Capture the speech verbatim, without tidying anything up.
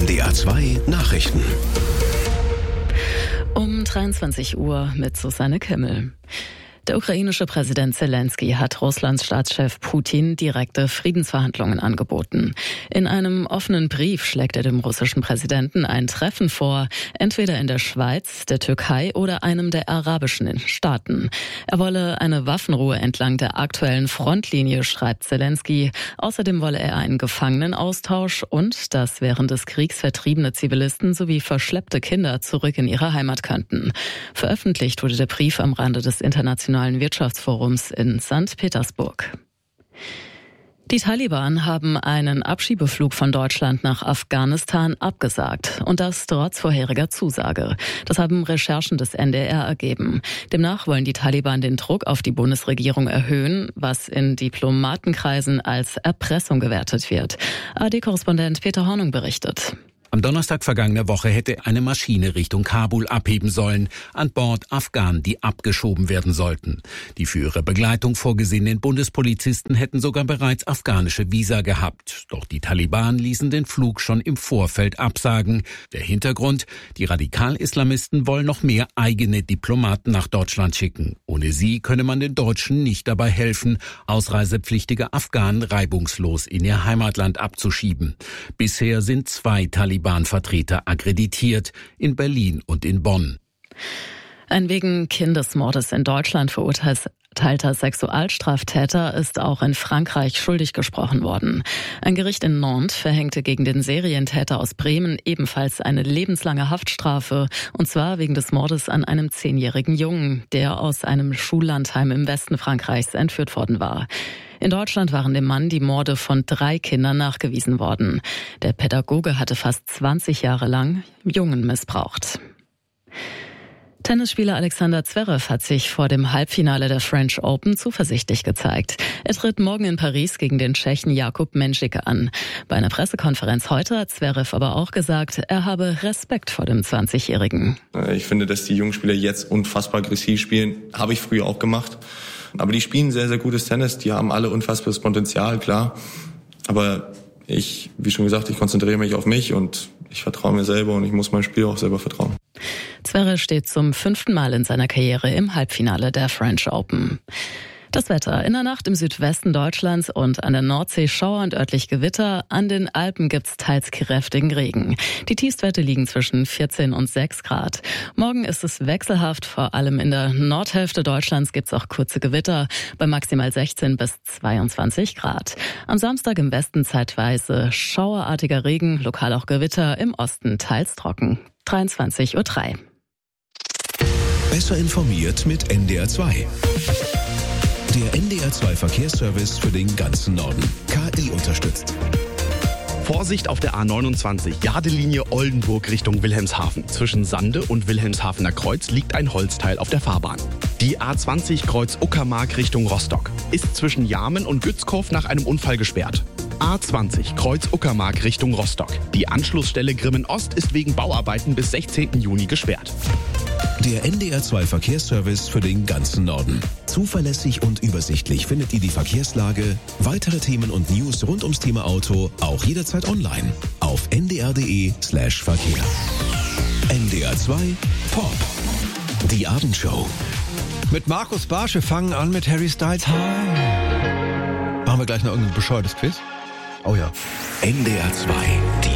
N D R zwei Nachrichten. Um dreiundzwanzig Uhr mit Susanne Kimmel. Der ukrainische Präsident Zelensky hat Russlands Staatschef Putin direkte Friedensverhandlungen angeboten. In einem offenen Brief schlägt er dem russischen Präsidenten ein Treffen vor, entweder in der Schweiz, der Türkei oder einem der arabischen Staaten. Er wolle eine Waffenruhe entlang der aktuellen Frontlinie, schreibt Zelensky. Außerdem wolle er einen Gefangenenaustausch und dass während des Kriegs vertriebene Zivilisten sowie verschleppte Kinder zurück in ihre Heimat könnten. Veröffentlicht wurde der Brief am Rande des internationalen Wirtschaftsforums in Sankt Petersburg. Die Taliban haben einen Abschiebeflug von Deutschland nach Afghanistan abgesagt und das trotz vorheriger Zusage. Das haben Recherchen des N D R ergeben. Demnach wollen die Taliban den Druck auf die Bundesregierung erhöhen, was in Diplomatenkreisen als Erpressung gewertet wird. A R D-Korrespondent Peter Hornung berichtet. Am Donnerstag vergangener Woche hätte eine Maschine Richtung Kabul abheben sollen. An Bord Afghanen, die abgeschoben werden sollten. Die für ihre Begleitung vorgesehenen Bundespolizisten hätten sogar bereits afghanische Visa gehabt. Doch die Taliban ließen den Flug schon im Vorfeld absagen. Der Hintergrund? Die Radikal-Islamisten wollen noch mehr eigene Diplomaten nach Deutschland schicken. Ohne sie könne man den Deutschen nicht dabei helfen, ausreisepflichtige Afghanen reibungslos in ihr Heimatland abzuschieben. Bisher sind zwei Taliban Taliban-Vertreter akkreditiert, in Berlin und in Bonn. Ein wegen Kindesmordes in Deutschland verurteilter Sexualstraftäter ist auch in Frankreich schuldig gesprochen worden. Ein Gericht in Nantes verhängte gegen den Serientäter aus Bremen ebenfalls eine lebenslange Haftstrafe, und zwar wegen des Mordes an einem zehnjährigen Jungen, der aus einem Schullandheim im Westen Frankreichs entführt worden war. In Deutschland waren dem Mann die Morde von drei Kindern nachgewiesen worden. Der Pädagoge hatte fast zwanzig Jahre lang Jungen missbraucht. Tennisspieler Alexander Zverev hat sich vor dem Halbfinale der French Open zuversichtlich gezeigt. Er tritt morgen in Paris gegen den Tschechen Jakub Menšik an. Bei einer Pressekonferenz heute hat Zverev aber auch gesagt, er habe Respekt vor dem zwanzigjährigen. Ich finde, dass die jungen Spieler jetzt unfassbar aggressiv spielen. Habe ich früher auch gemacht. Aber die spielen sehr, sehr gutes Tennis. Die haben alle unfassbares Potenzial, klar. Aber ich, wie schon gesagt, ich konzentriere mich auf mich und ich vertraue mir selber und ich muss meinem Spiel auch selber vertrauen. Zverev steht zum fünften Mal in seiner Karriere im Halbfinale der French Open. Das Wetter: in der Nacht im Südwesten Deutschlands und an der Nordsee Schauer und örtlich Gewitter. An den Alpen gibt's teils kräftigen Regen. Die Tiefstwerte liegen zwischen vierzehn und sechs Grad. Morgen ist es wechselhaft. Vor allem in der Nordhälfte Deutschlands gibt's auch kurze Gewitter bei maximal sechzehn bis zweiundzwanzig Grad. Am Samstag im Westen zeitweise schauerartiger Regen, lokal auch Gewitter, im Osten teils trocken. dreiundzwanzig Uhr drei. Besser informiert mit N D R zwei. Der N D R zwei Verkehrsservice für den ganzen Norden. K I unterstützt. Vorsicht auf der A neunundzwanzig, Jadelinie Oldenburg Richtung Wilhelmshaven. Zwischen Sande und Wilhelmshavener Kreuz liegt ein Holzteil auf der Fahrbahn. Die A zwanzig Kreuz Uckermark Richtung Rostock ist zwischen Jarmen und Gützkow nach einem Unfall gesperrt. A zwanzig Kreuz Uckermark Richtung Rostock. Die Anschlussstelle Grimmen Ost ist wegen Bauarbeiten bis sechzehnten Juni gesperrt. Der N D R zwei Verkehrsservice für den ganzen Norden. Zuverlässig und übersichtlich findet ihr die Verkehrslage, weitere Themen und News rund ums Thema Auto auch jederzeit online auf n d r punkt d e slash verkehr. N D R zwei Pop. Die Abendshow. Mit Markus Barsch, wir fangen an mit Harry Styles. Hi. Machen wir gleich noch irgendein bescheuertes Quiz? Oh ja. N D R zwei, die